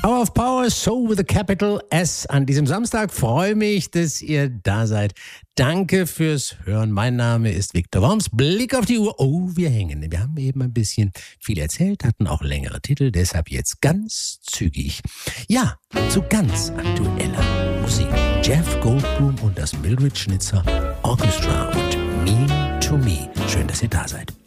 Hour of Power, Soul with a Capital S. An diesem Samstag freue mich, dass ihr da seid. Danke fürs Hören. Mein Name ist Viktor Worms. Blick auf die Uhr. Oh, wir hängen. Wir haben eben ein bisschen viel erzählt, hatten auch längere Titel, deshalb jetzt ganz zügig. Ja, zu ganz aktueller Musik. Jeff Goldblum und das Mildred Schnitzer Orchestra und Mean to Me. Schön, dass ihr da seid.